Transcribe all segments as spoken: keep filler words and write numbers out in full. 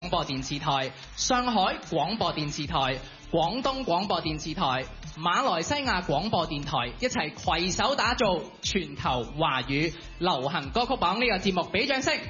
廣播電視台、上海廣播電視台、廣東廣播電視台、馬來西亞廣播電台一齊攜手打造全球華語流行歌曲榜呢個節目，俾掌聲！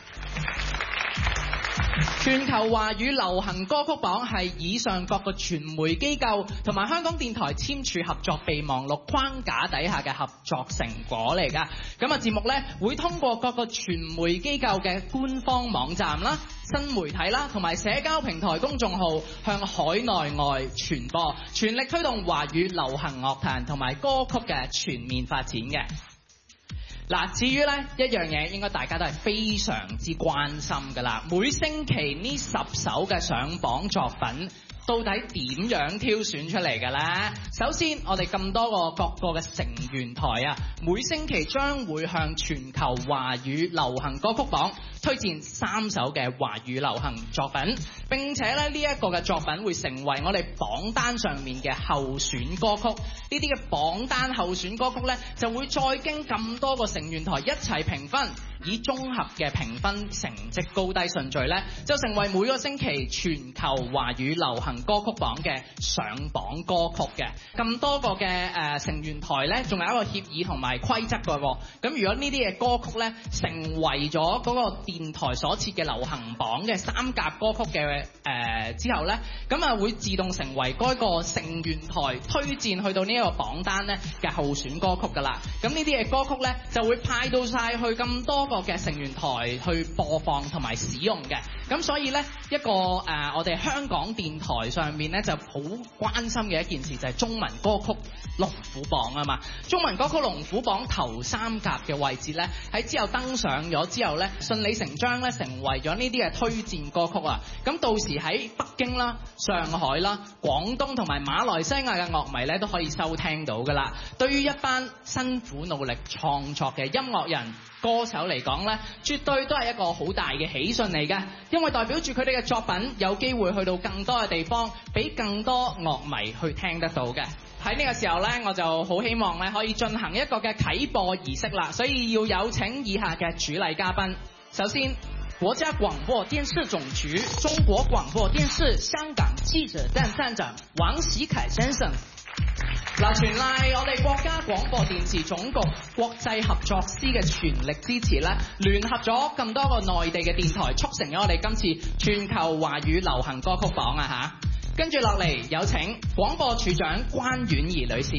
全球華語流行歌曲榜係以上各個傳媒機構同埋香港電台簽署合作備忘錄框架底下嘅合作成果嚟㗎。咁啊節目呢會通過各個傳媒機構嘅官方網站啦、新媒體啦同埋社交平台公眾號向海內外傳播，全力推動華語流行樂壇同埋歌曲嘅全面發展嘅。嗱，至於咧一樣嘢，應該大家都係非常之關心㗎啦。每星期呢十首嘅上榜作品，到底點樣挑選出嚟嘅咧？首先，我哋咁多個各個嘅成員台啊，每星期將會向全球華語流行歌曲榜推薦三首嘅華語流行作品，並且咧呢一個嘅作品會成為我哋榜單上面嘅候選歌曲。呢啲嘅榜單候選歌曲呢，就會再經咁多個成員台一齊評分，以綜合嘅評分成績高低順序呢，就成為每個星期全球華語流行歌曲榜嘅上榜歌曲嘅。咁多個嘅誒、呃、成員台呢，仲有一個協議同埋規則嘅喎。咁如果呢啲嘅歌曲呢，成為咗嗰個電台所設嘅流行榜嘅三甲歌曲嘅誒、呃、之後呢，咁啊會自動成為該個成員台推薦去到呢一個榜單呢嘅候選歌曲㗎啦。咁呢啲嘅歌曲呢，就會派到晒去咁多個嘅成員台去播放同埋使用嘅。咁所以呢，一個誒、呃、我哋香港電台上面呢，就好關心嘅一件事就係中文歌曲龍虎榜啊嘛。中文歌曲龍虎榜頭三甲嘅位置呢，喺之後登上咗之後呢，順理成章咧成為咗呢啲嘅推薦歌曲啊。咁到時喺北京啦、上海啦、廣東同埋馬來西亞嘅樂迷咧都可以收聽到㗎啦。對於一班辛苦努力創作嘅音樂人、歌手嚟講咧，絕對都係一個好大嘅喜訊嚟嘅，因為代表住佢哋嘅作品有機會去到更多嘅地方，俾更多樂迷去聽得到嘅。喺呢個時候呢，我就好希望咧可以進行一個嘅啟播儀式啦，所以要有請以下嘅主禮嘉賓。首先，國家廣播電視總局中國廣播電視香港記者站站長王喜凱先生。嗱，全賴我哋國家廣播電視總局國際合作司嘅全力支持咧，聯合咗咁多個內地嘅電台，促成咗我哋今次全球華語流行歌曲榜啊吓！跟住落嚟，有請廣播處長關婉儀女士，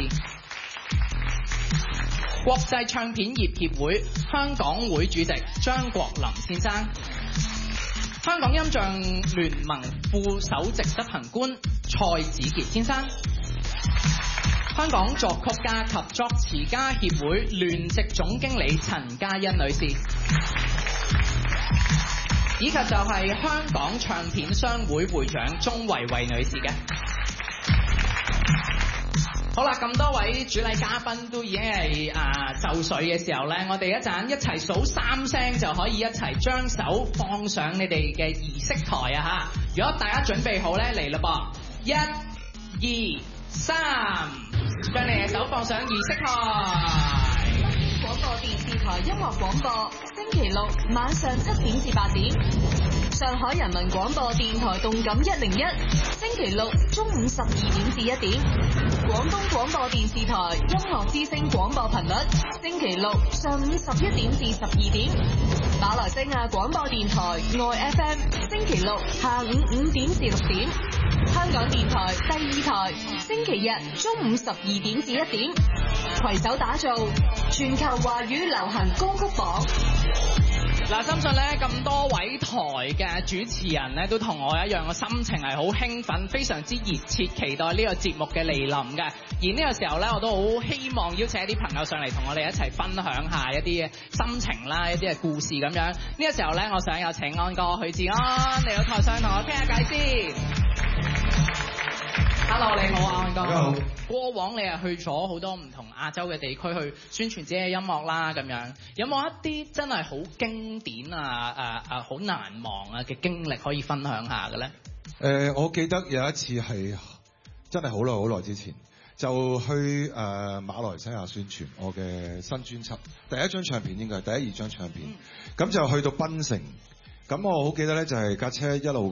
國際唱片業協會香港會主席張國林先生，香港音像聯盟副首席執行官蔡子傑先生，香港作曲家及作詞家協會聯席總經理陳嘉欣女士，以及就係香港唱片商會會長鍾慧慧女士嘅。好啦，咁多位主禮嘉賓都已經係啊就緒嘅時候呢，我哋一陣一齊數三聲就可以一齊將手放上你哋嘅儀式台啊嚇！如果大家準備好呢，嚟啦噃，一、二、三，將你嘅手放上儀式台。廣播電視台音樂廣播，星期六晚上七點至八點。上海人民廣播電台動感一零一，星期六中午十二點至一點。廣東廣播電視台音樂之聲廣播頻率，星期六上午十一點至十二點。馬來西亞廣播電台愛 F M， 星期六下午五點至六點。香港電台第二台，星期日中午十二點至一點。攜手打造全球華語流行歌曲榜。嗱，相信咧咁多位台嘅主持人咧，都同我一樣嘅心情係好興奮，非常之熱切期待呢個節目嘅嚟臨嘅。而呢個時候咧，我都好希望邀請一啲朋友上嚟同我哋一齊分享下一啲嘅心情啦，一啲嘅故事咁樣。呢、這個時候咧，我想有請安哥許志安嚟到台上同我傾下偈先。Hello， 你好啊，安哥。你好。過往你係去咗好多唔同亞洲嘅地區去宣傳自己嘅音樂啦，咁樣有冇一啲真係好經典啊、誒誒好難忘啊嘅經歷可以分享下嘅咧？ 誒、呃，我記得有一次係真係好耐好耐之前，就去誒、呃、馬來西亞宣傳我嘅新專輯，第一張唱片應該係第一二張唱片，咁、嗯、就去到檳城，咁我好記得咧，就係架車一路